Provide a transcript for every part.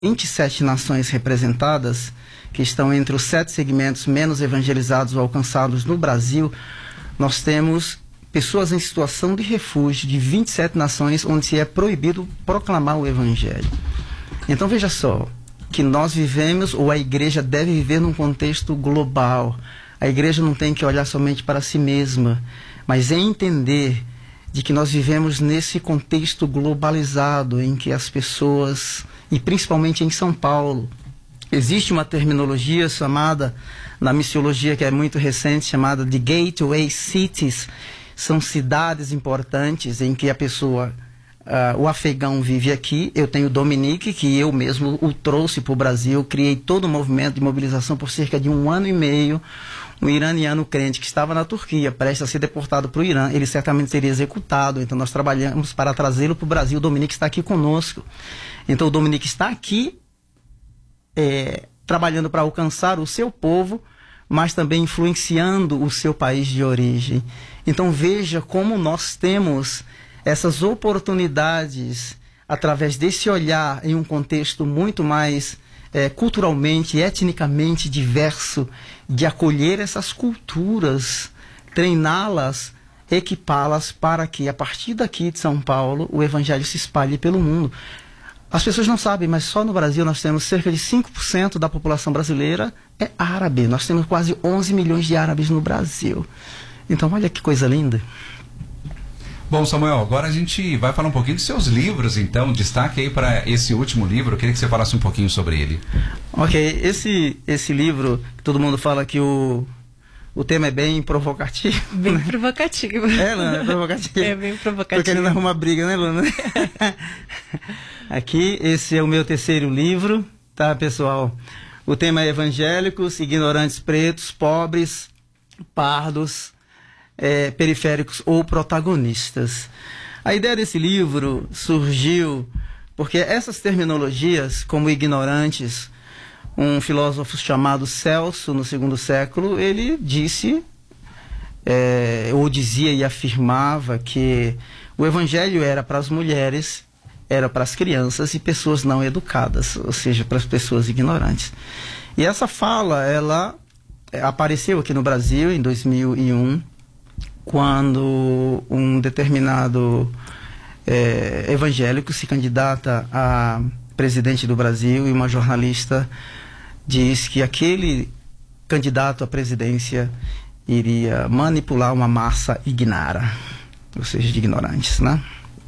27 nações representadas, que estão entre os 7 segmentos menos evangelizados ou alcançados no Brasil, nós temos pessoas em situação de refúgio de 27 nações onde se é proibido proclamar o Evangelho. Então veja só, que nós vivemos, ou a igreja deve viver num contexto global. A igreja não tem que olhar somente para si mesma, mas entender de que nós vivemos nesse contexto globalizado em que as pessoas, e principalmente em São Paulo, existe uma terminologia chamada, na missiologia que é muito recente, chamada de Gateway Cities. São cidades importantes em que a pessoa, o afegão vive aqui. Eu tenho Dominique, que eu mesmo o trouxe para o Brasil, criei todo um movimento de mobilização por cerca de 1 ano e meio. Um iraniano crente que estava na Turquia, prestes a ser deportado para o Irã, ele certamente seria executado, então nós trabalhamos para trazê-lo para o Brasil. O Dominique está aqui conosco. Então o Dominique está aqui, trabalhando para alcançar o seu povo, mas também influenciando o seu país de origem. Então veja como nós temos essas oportunidades, através desse olhar em um contexto muito mais culturalmente, etnicamente diverso, de acolher essas culturas, treiná-las, equipá-las para que, a partir daqui de São Paulo, o Evangelho se espalhe pelo mundo. As pessoas não sabem, mas só no Brasil nós temos cerca de 5% da população brasileira é árabe. Nós temos quase 11 milhões de árabes no Brasil. Então, olha que coisa linda. Bom, Samuel, agora a gente vai falar um pouquinho dos seus livros, então. Destaque aí para esse último livro. Eu queria que você falasse um pouquinho sobre ele. Ok, esse livro, todo mundo fala que o tema é bem provocativo. Bem né? provocativo. É, Luna, é provocativo. É bem provocativo. Tô querendo arrumar briga, né, Luna? Aqui, esse é o meu 3º livro, tá, pessoal? O tema é evangélicos, ignorantes pretos, pobres, pardos, periféricos ou protagonistas. A ideia desse livro surgiu porque essas terminologias, como ignorantes, um filósofo chamado Celso, no 2º século, ele disse, ou dizia e afirmava que o evangelho era para as mulheres, era para as crianças e pessoas não educadas, ou seja, para as pessoas ignorantes. E essa fala, ela apareceu aqui no Brasil em 2001, quando um determinado evangélico se candidata a presidente do Brasil e uma jornalista diz que aquele candidato à presidência iria manipular uma massa ignara, ou seja, de ignorantes, né?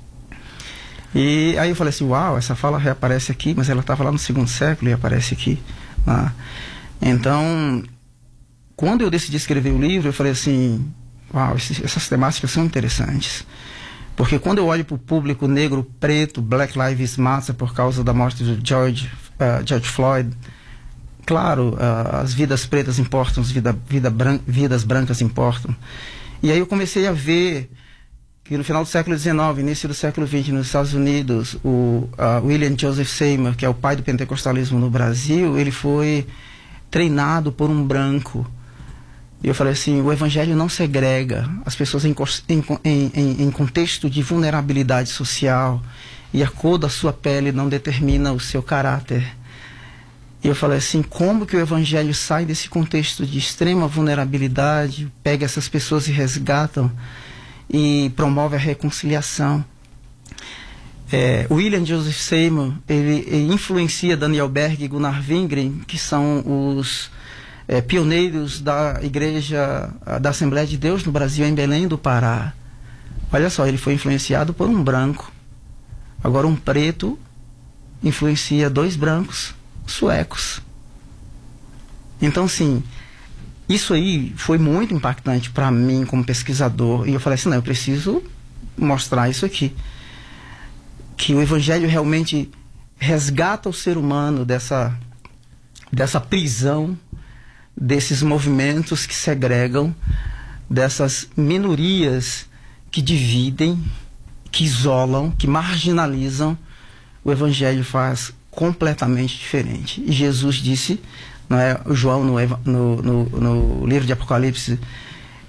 E aí eu falei assim, uau, essa fala reaparece aqui, mas ela estava lá no 2º século e aparece aqui, né? Então, quando eu decidi escrever o livro, eu falei assim, uau, essas temáticas são interessantes. Porque quando eu olho para o público negro, preto, Black Lives Matter, por causa da morte do George Floyd, claro, as vidas pretas importam, as vidas brancas importam. E aí eu comecei a ver que no final do século XIX, início do século XX, nos Estados Unidos, o William Joseph Seymour, que é o pai do pentecostalismo no Brasil, ele foi treinado por um branco. E eu falei assim, o evangelho não segrega as pessoas em contexto de vulnerabilidade social, e a cor da sua pele não determina o seu caráter. E eu falei assim, como que o evangelho sai desse contexto de extrema vulnerabilidade, pega essas pessoas e resgatam e promove a reconciliação. William Joseph Seymour, ele influencia Daniel Berg e Gunnar Wingren, que são os pioneiros da igreja, da Assembleia de Deus no Brasil, em Belém do Pará. Olha só, ele foi influenciado por um branco. Agora um preto influencia 2 brancos suecos. Então, sim, isso aí foi muito impactante para mim como pesquisador. E eu falei assim, não, eu preciso mostrar isso aqui. Que o evangelho realmente resgata o ser humano dessa prisão, desses movimentos que segregam, dessas minorias que dividem, que isolam, que marginalizam. O evangelho faz completamente diferente. E Jesus disse, não é, João no livro de Apocalipse,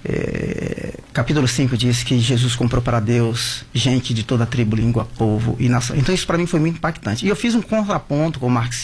capítulo 5 diz que Jesus comprou para Deus gente de toda tribo, língua, povo e nação. Então isso para mim foi muito impactante. E eu fiz um contraponto com o Marx